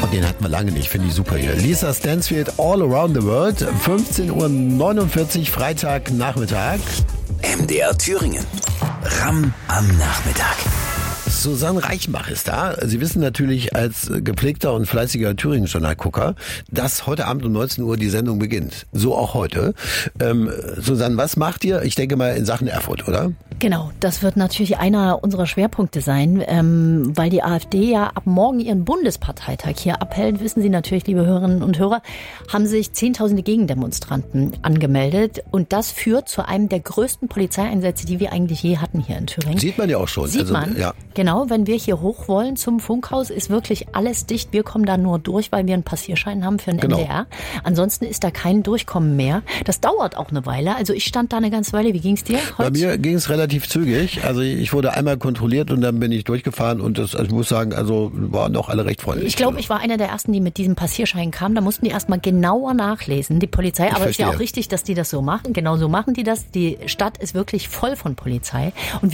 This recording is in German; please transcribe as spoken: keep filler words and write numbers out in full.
Und den hatten wir lange nicht, finde ich super hier. Lisa Stansfield, All Around the World, fünfzehn Uhr neunundvierzig, Freitagnachmittag. M D R Thüringen. Ram am Nachmittag. Susanne Reichenbach ist da. Sie wissen natürlich als gepflegter und fleißiger Thüringen-Journalgucker, dass heute Abend um neunzehn Uhr die Sendung beginnt. So auch heute. Ähm, Susanne, was macht ihr? Ich denke mal in Sachen Erfurt, oder? Genau, das wird natürlich einer unserer Schwerpunkte sein, ähm, weil die AfD ja ab morgen ihren Bundesparteitag hier abhält. Wissen Sie natürlich, liebe Hörerinnen und Hörer, haben sich zehntausende Gegendemonstranten angemeldet. Und das führt zu einem der größten Polizeieinsätze, die wir eigentlich je hatten hier in Thüringen. Sieht man ja auch schon. Sieht also, man, ja. Genau, wenn wir hier hoch wollen zum Funkhaus, ist wirklich alles dicht. Wir kommen da nur durch, weil wir einen Passierschein haben für den genau. M D R. Ansonsten ist da kein Durchkommen mehr. Das dauert auch eine Weile. Also ich stand da eine ganze Weile. Wie ging's dir heute? Bei mir ging es relativ zügig. Also ich wurde einmal kontrolliert und dann bin ich durchgefahren und das, also ich muss sagen, also waren doch alle recht freundlich. Ich glaube, ich war einer der ersten, die mit diesem Passierschein kamen. Da mussten die erstmal genauer nachlesen, die Polizei. Aber es ist ja auch richtig, dass die das so machen. Genau so machen die das. Die Stadt ist wirklich voll von Polizei. Und